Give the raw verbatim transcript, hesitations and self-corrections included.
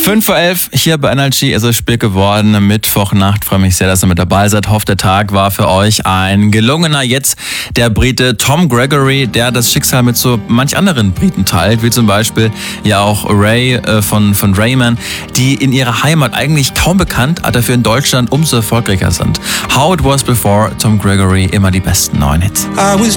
fünf vor elf hier bei Energy ist es spät geworden. Mittwochnacht. Freue mich sehr, dass ihr mit dabei seid. Hoffe, der Tag war für euch ein gelungener. Jetzt der Brite Tom Gregory, der das Schicksal mit so manch anderen Briten teilt, wie zum Beispiel ja auch Ray äh, von, von Rayman, die in ihrer Heimat eigentlich kaum bekannt, aber dafür in Deutschland umso erfolgreicher sind. How It Was Before, Tom Gregory, immer die besten neuen Hits.